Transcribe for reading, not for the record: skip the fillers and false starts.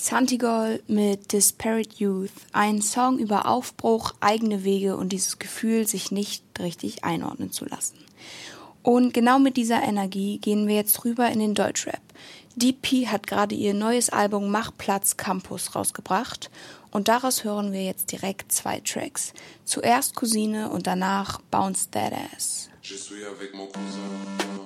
Santigol mit Disparate Youth, ein Song über Aufbruch, eigene Wege und dieses Gefühl, sich nicht richtig einordnen zu lassen. Und genau mit dieser Energie gehen wir jetzt rüber in den Deutschrap. DP hat gerade ihr neues Album Mach Platz Campus rausgebracht und daraus hören wir jetzt direkt 2 Tracks. Zuerst Cousine und danach Bounce That Ass.